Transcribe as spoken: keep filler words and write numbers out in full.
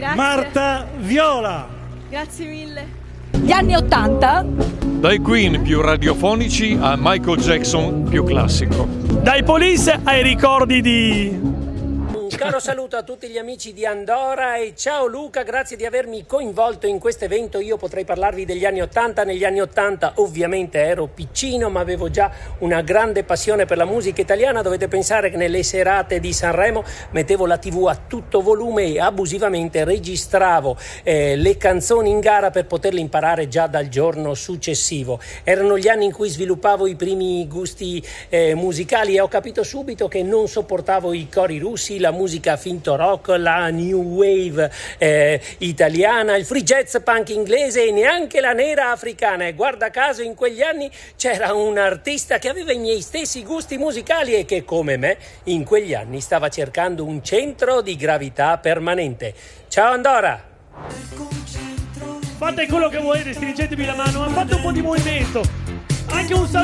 Grazie. Marta Viola. Grazie mille. Gli anni Ottanta? Dai Queen più radiofonici a Michael Jackson più classico. Dai Police ai ricordi di... Un caro saluto a tutti gli amici di Andorra e ciao Luca, grazie di avermi coinvolto in questo evento. Io potrei parlarvi degli anni Ottanta. Negli anni Ottanta ovviamente ero piccino, ma avevo già una grande passione per la musica italiana. Dovete pensare che nelle serate di Sanremo mettevo la tivù a tutto volume e abusivamente registravo eh, le canzoni in gara per poterle imparare già dal giorno successivo. Erano gli anni in cui sviluppavo i primi gusti eh, musicali e ho capito subito che non sopportavo i cori russi, la musica finto rock, la new wave eh, italiana, il free jazz punk inglese e neanche la nera africana. E guarda caso in quegli anni c'era un artista che aveva i miei stessi gusti musicali e che come me in quegli anni stava cercando un centro di gravità permanente. Ciao Andorra! Fate quello che volete, stringetevi la mano, ma fate un po' di movimento. Anche un saluto.